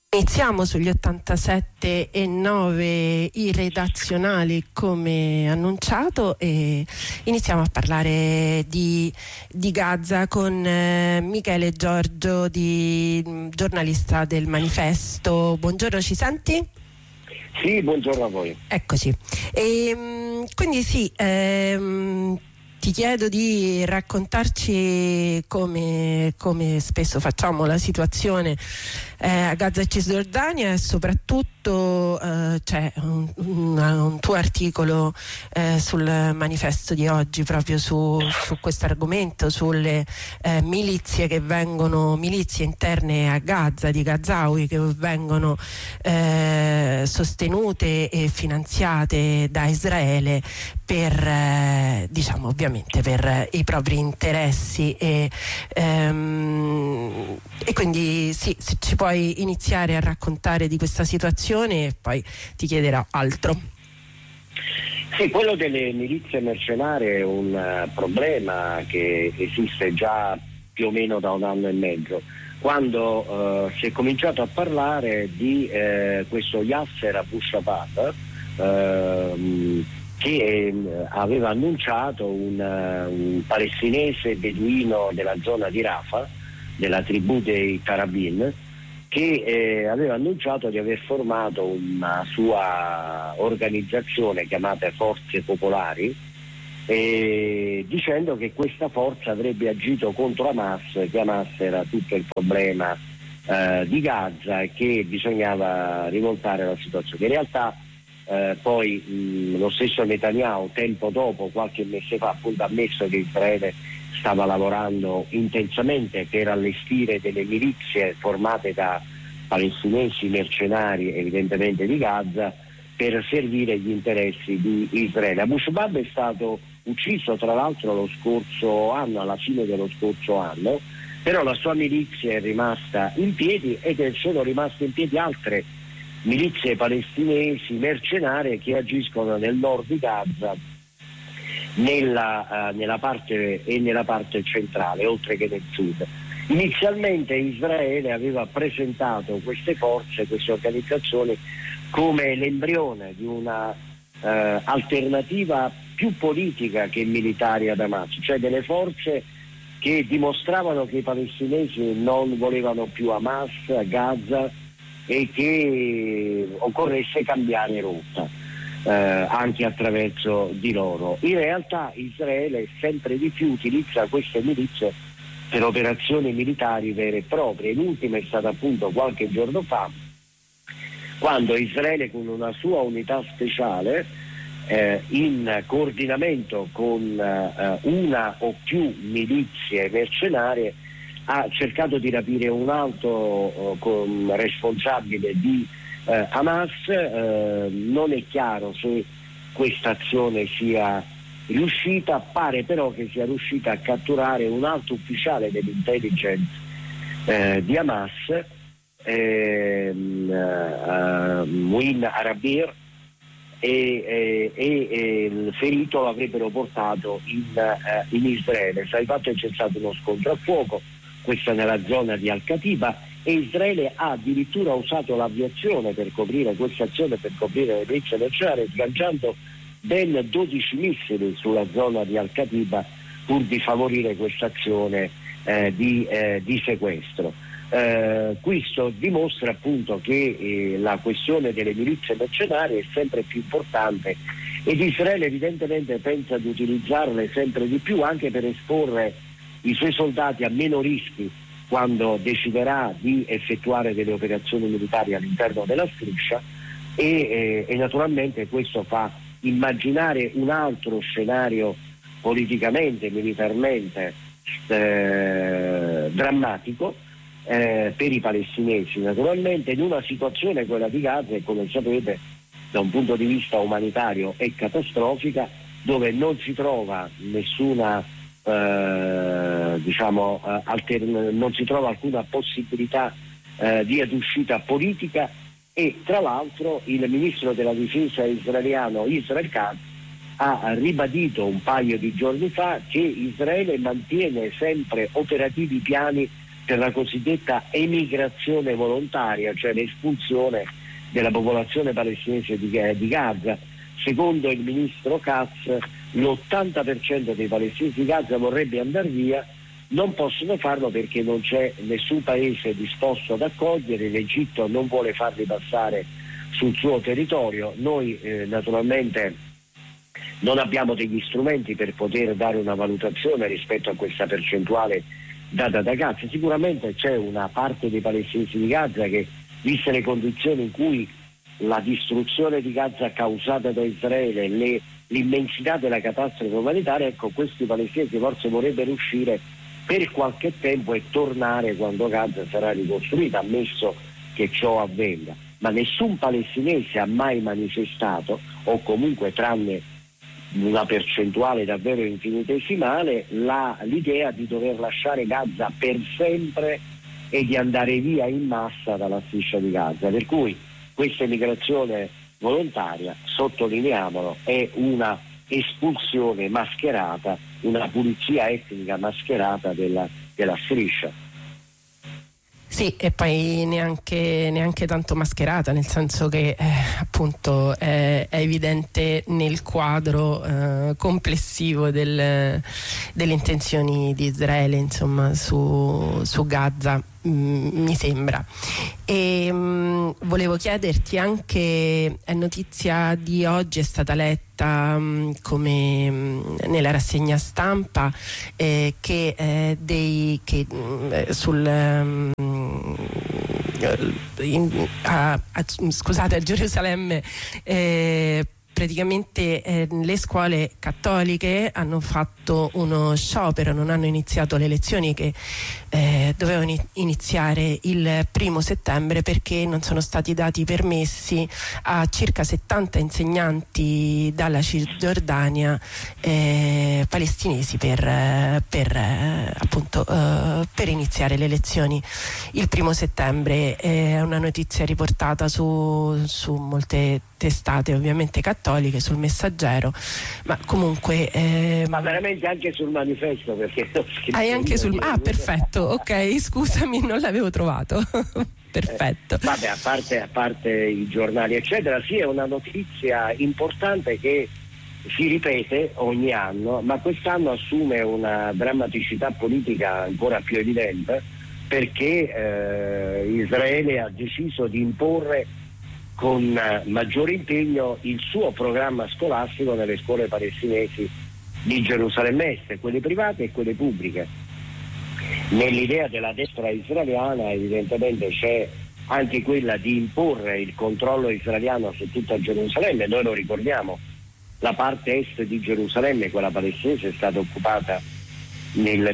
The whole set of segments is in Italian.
Iniziamo sugli 87,9 i redazionali come annunciato e iniziamo a parlare di Gaza con Michele Giorgio, giornalista del Manifesto. Buongiorno, ci senti? Sì, buongiorno a voi. Eccoci. Quindi sì, ti chiedo di raccontarci come spesso facciamo la situazione a Gaza e Cisgiordania, e soprattutto c'è un tuo articolo sul Manifesto di oggi proprio su questo argomento, sulle milizie interne a Gaza, di Gazawi, che vengono sostenute e finanziate da Israele per ovviamente per i propri interessi e quindi sì, se ci puoi iniziare a raccontare di questa situazione e poi ti chiederò altro. Sì, quello delle milizie mercenarie è un problema che esiste già più o meno da un anno e mezzo, quando si è cominciato a parlare di questo Yasser Abu Shabab, che aveva annunciato un palestinese beduino della zona di Rafah, della tribù dei Tarabin, che aveva annunciato di aver formato una sua organizzazione chiamata Forze Popolari, dicendo che questa forza avrebbe agito contro Hamas, che Hamas era tutto il problema di Gaza e che bisognava rivoltare la situazione. In realtà poi lo stesso Netanyahu tempo dopo, qualche mese fa, appunto, ha ammesso che Israele stava lavorando intensamente per allestire delle milizie formate da palestinesi mercenari, evidentemente di Gaza, per servire gli interessi di Israele. Abu Shabab è stato ucciso tra l'altro lo scorso anno, alla fine dello scorso anno, però la sua milizia è rimasta in piedi ed sono rimaste in piedi altre milizie palestinesi mercenarie che agiscono nel nord di Gaza, nella parte centrale, oltre che nel sud. Inizialmente Israele aveva presentato queste forze, queste organizzazioni, come l'embrione di una alternativa più politica che militare ad Hamas, cioè delle forze che dimostravano che i palestinesi non volevano più Hamas a Gaza e che occorresse cambiare rotta anche attraverso di loro. In realtà Israele sempre di più utilizza queste milizie per operazioni militari vere e proprie. L'ultima è stata appunto qualche giorno fa, quando Israele, con una sua unità speciale, in coordinamento con una o più milizie mercenarie, ha cercato di rapire un alto responsabile di Hamas. Non è chiaro se questa azione sia riuscita, pare però che sia riuscita a catturare un alto ufficiale dell'intelligence di Hamas, Muin Arabir, e il ferito lo avrebbero portato in Israele. Sai, fatto che c'è stato uno scontro a fuoco, questa nella zona di Al-Katiba, e Israele ha addirittura usato l'aviazione per coprire questa azione, per coprire le milizie mercenarie, sganciando ben 12 missili sulla zona di Al-Katiba pur di favorire questa azione di sequestro. Questo dimostra appunto che la questione delle milizie mercenarie è sempre più importante ed Israele evidentemente pensa di utilizzarle sempre di più, anche per esporre i suoi soldati a meno rischi quando deciderà di effettuare delle operazioni militari all'interno della striscia, e naturalmente questo fa immaginare un altro scenario politicamente, militarmente drammatico per i palestinesi, naturalmente, in una situazione, quella di Gaza, e come sapete da un punto di vista umanitario è catastrofica, dove non si trova nessuna non si trova alcuna possibilità di uscita politica, e tra l'altro il ministro della difesa israeliano Israel Katz ha ribadito un paio di giorni fa che Israele mantiene sempre operativi piani per la cosiddetta emigrazione volontaria, cioè l'espulsione della popolazione palestinese di Gaza. Secondo il ministro Katz, l'80% dei palestinesi di Gaza vorrebbe andare via, non possono farlo perché non c'è nessun paese disposto ad accogliere, l'Egitto non vuole farli passare sul suo territorio. Noi naturalmente non abbiamo degli strumenti per poter dare una valutazione rispetto a questa percentuale data da Gaza. Sicuramente c'è una parte dei palestinesi di Gaza che, viste le condizioni in cui la distruzione di Gaza causata da Israele, l'immensità della catastrofe umanitaria, ecco, questi palestinesi forse vorrebbero uscire per qualche tempo e tornare quando Gaza sarà ricostruita, ammesso che ciò avvenga. Ma nessun palestinese ha mai manifestato, o comunque tranne una percentuale davvero infinitesimale, l'idea di dover lasciare Gaza per sempre e di andare via in massa dalla striscia di Gaza. Per cui questa emigrazione volontaria, sottolineiamolo, è una espulsione mascherata, una pulizia etnica mascherata della striscia. Sì, e poi neanche tanto mascherata, nel senso che appunto è evidente nel quadro complessivo delle intenzioni di Israele, insomma, su Gaza, mi sembra. E volevo chiederti anche, è notizia di oggi, è stata letta come nella rassegna stampa scusate, a Gerusalemme praticamente le scuole cattoliche hanno fatto uno sciopero, non hanno iniziato le lezioni che dovevano iniziare il 1° settembre perché non sono stati dati permessi a circa 70 insegnanti dalla Cisgiordania palestinesi per iniziare le lezioni il 1° settembre. È una notizia riportata su molte testate ovviamente cattoliche, sul Messaggero, ma comunque ma veramente anche sul Manifesto, perché anche perfetto, ok, scusami, non l'avevo trovato. Perfetto. Vabbè, a parte i giornali eccetera, sì, è una notizia importante che si ripete ogni anno, ma quest'anno assume una drammaticità politica ancora più evidente, perché Israele ha deciso di imporre con maggiore impegno il suo programma scolastico nelle scuole palestinesi di Gerusalemme Est, quelle private e quelle pubbliche. Nell'idea della destra israeliana evidentemente c'è anche quella di imporre il controllo israeliano su tutta Gerusalemme. Noi lo ricordiamo, la parte est di Gerusalemme, quella palestinese, è stata occupata nel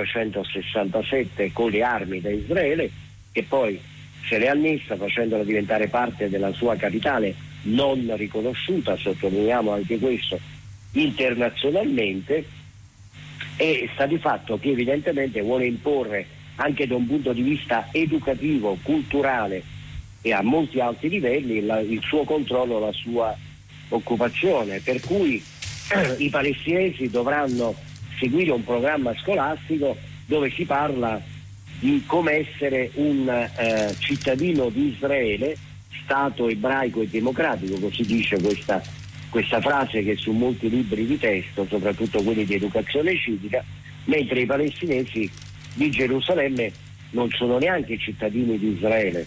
1967 con le armi da Israele, che poi se l'è annessa facendola diventare parte della sua capitale non riconosciuta, sottolineiamo anche questo, internazionalmente, e sta di fatto che evidentemente vuole imporre anche da un punto di vista educativo, culturale e a molti altri livelli il suo controllo, la sua occupazione, per cui i palestinesi dovranno seguire un programma scolastico dove si parla di come essere un cittadino di Israele, Stato ebraico e democratico, così dice questa frase che è su molti libri di testo, soprattutto quelli di educazione civica, mentre i palestinesi di Gerusalemme non sono neanche cittadini di Israele.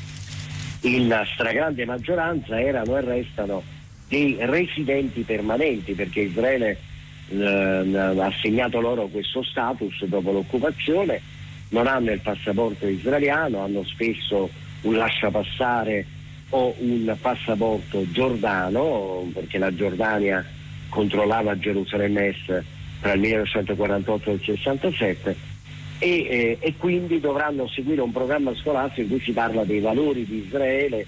In stragrande maggioranza erano e restano dei residenti permanenti, perché Israele ha assegnato loro questo status dopo l'occupazione. Non hanno il passaporto israeliano, hanno spesso un lasciapassare o un passaporto giordano, perché la Giordania controllava Gerusalemme Est tra il 1948 e il 67, e quindi dovranno seguire un programma scolastico in cui si parla dei valori di Israele,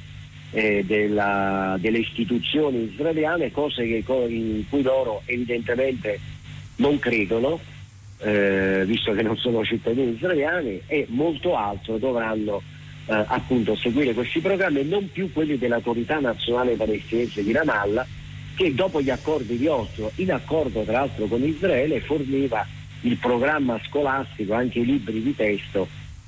delle istituzioni israeliane, cose in cui loro evidentemente non credono, visto che non sono cittadini israeliani, e molto altro. Dovranno appunto seguire questi programmi e non più quelli dell'autorità nazionale palestinese di Ramallah, che dopo gli accordi di Oslo, in accordo tra l'altro con Israele, forniva il programma scolastico, anche i libri di testo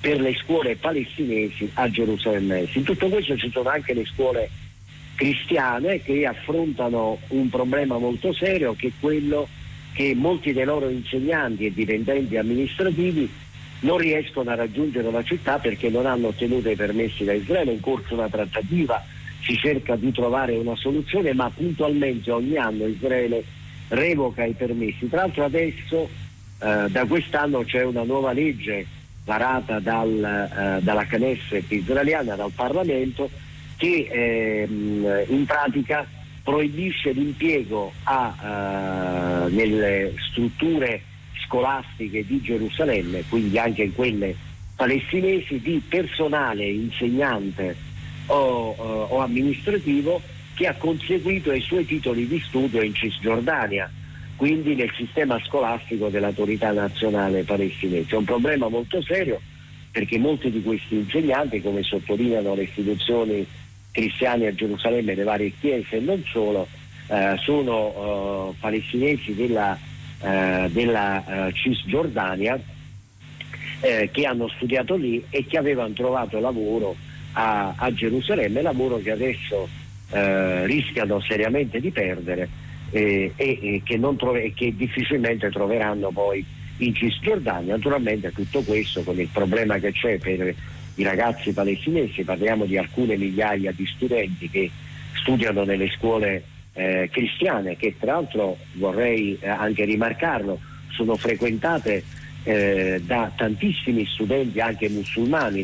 per le scuole palestinesi a Gerusalemme Est. In tutto questo ci sono anche le scuole cristiane che affrontano un problema molto serio, che è quello che molti dei loro insegnanti e dipendenti amministrativi non riescono a raggiungere la città perché non hanno ottenuto i permessi da Israele. È in corso una trattativa, si cerca di trovare una soluzione, ma puntualmente ogni anno Israele revoca i permessi. Tra l'altro adesso da quest'anno c'è una nuova legge varata dalla Knesset israeliana, dal Parlamento, che in pratica proibisce l'impiego nelle strutture scolastiche di Gerusalemme, quindi anche in quelle palestinesi, di personale insegnante o amministrativo che ha conseguito i suoi titoli di studio in Cisgiordania, quindi nel sistema scolastico dell'autorità nazionale palestinese. È un problema molto serio perché molti di questi insegnanti, come sottolineano le istituzioni cristiane a Gerusalemme, le varie chiese e non solo, sono palestinesi della Cisgiordania, che hanno studiato lì e che avevano trovato lavoro a Gerusalemme, lavoro che adesso rischiano seriamente di perdere e che difficilmente troveranno poi in Cisgiordania. Naturalmente tutto questo con il problema che c'è per i ragazzi palestinesi, parliamo di alcune migliaia di studenti che studiano nelle scuole cristiane, che tra l'altro vorrei anche rimarcarlo, sono frequentate da tantissimi studenti anche musulmani